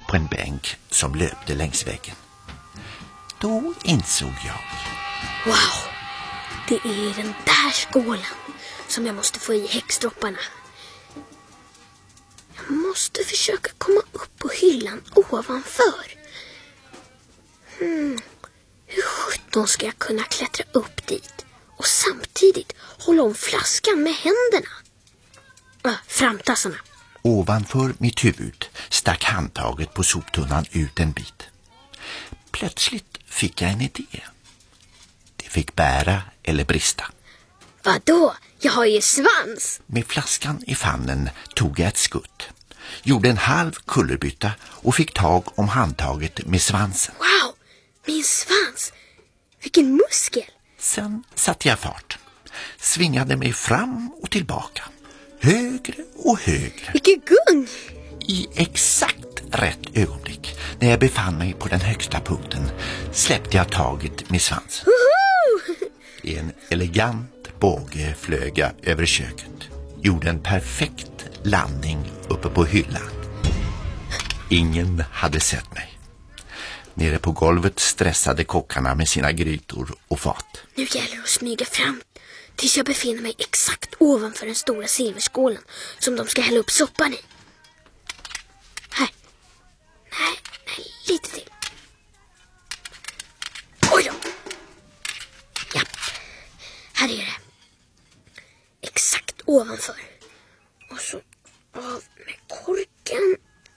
på en bänk som löpte längs väggen. Då insåg jag. Wow, det är den där skålen som jag måste få i häxdropparna. Jag måste försöka komma upp på hyllan ovanför. Hur sjutton ska jag kunna klättra upp dit och samtidigt hålla om flaskan med händerna? Framtassarna. Ovanför mitt huvud stack handtaget på soptunnan ut en bit. Plötsligt fick jag en idé. Det fick bära eller brista. Vadå? Jag har ju svans. Med flaskan i famnen tog jag ett skutt. Gjorde en halv kullerbytta och fick tag om handtaget med svansen. Wow, min svans. Vilken muskel. Sen satte jag fart. Svingade mig fram och tillbaka. Högre och högre. Vilken gung. I exakt rätt ögonblick, när jag befann mig på den högsta punkten, släppte jag taget med svansen. I en elegant båge flög jag över köket. Gjorde en perfekt landning uppe på hyllan. Ingen hade sett mig. Nere på golvet stressade kockarna med sina grytor och fat. Nu gäller det att smyga fram tills jag befinner mig exakt ovanför den stora silverskålen som de ska hälla upp soppan i. Här. Nej, lite till. Oj då. Ja, här är det. Exakt ovanför. Och så av med korken.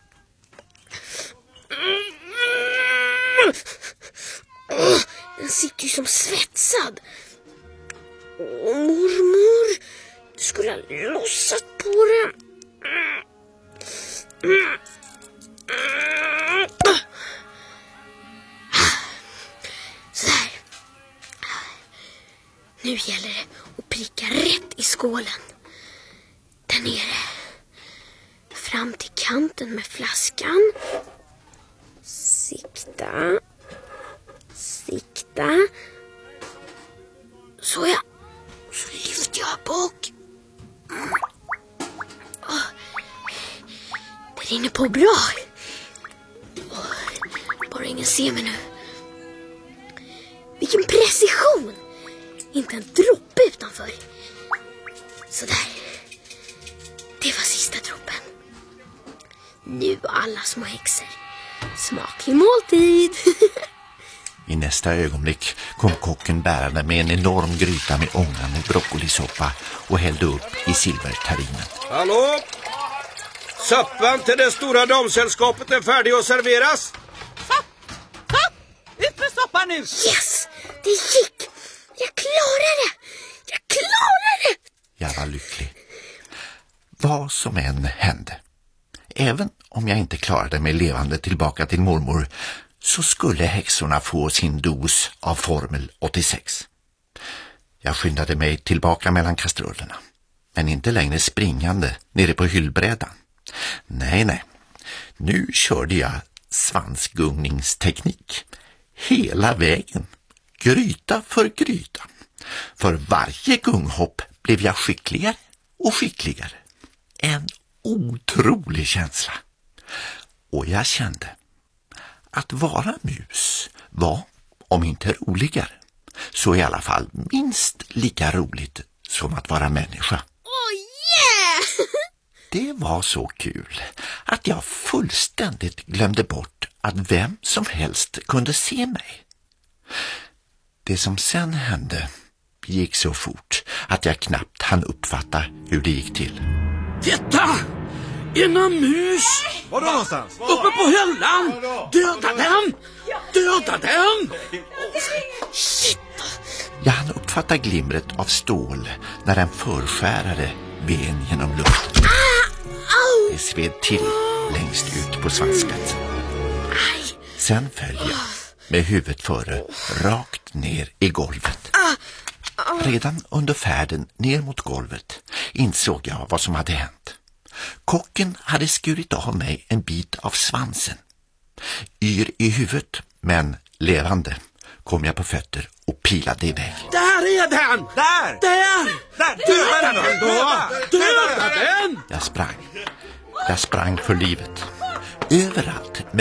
Den sitter ju som svetsad. Mormor, du skulle ha lossat på den. Sådär. Nu gäller det att pricka rätt i skålen. Där nere. Fram till kanten med flaskan. Sikta. Så ja. Så lyfter jag bak. Det rinner på bra. Bara ingen ser mig nu. Vilken precision. Inte en droppe utanför. Sådär. Det var sista droppen. Nu alla små häxor. Smaklig måltid. I nästa ögonblick kom kocken bärande med en enorm gryta med ångande broccolisoppa och hällde upp i silverterrinen. Hallå? Soppan till det stora damsällskapet är färdig att serveras. Ut med soppan nu! Yes, det gick! Jag klarade det! Jag var lycklig. Vad som än hände. Även om jag inte klarade mig levande tillbaka till mormor, så skulle häxorna få sin dos av formel 86. Jag skyndade mig tillbaka mellan kastrullerna, men inte längre springande nere på hyllbrädan. Nej. Nu körde jag svansgungningsteknik hela vägen, gryta för gryta. För varje gunghopp blev jag skickligare och skickligare. En otrolig känsla. Och jag kände att vara mus var, om inte roligare, så i alla fall minst lika roligt som att vara människa. Oh yeah! Det var så kul att jag fullständigt glömde bort att vem som helst kunde se mig. Det som sen hände gick så fort att jag knappt hann uppfatta hur det gick till. Titta! En mus! Var då någonstans? Uppe på hyllan! Döda den! Shit! Jag hann uppfatta glimret av stål när en förskärare ven genom luften. Det sved till längst ut på svansspetsen. Sen föll jag med huvudet före rakt ner i golvet. Redan under färden ner mot golvet insåg jag vad som hade hänt. Kocken hade skurit av mig en bit av svansen. Yr i huvudet, men levande, kom jag på fötter och pilade iväg. Där är den! Där! Döda den då! Döda den! Jag sprang för livet. Överallt med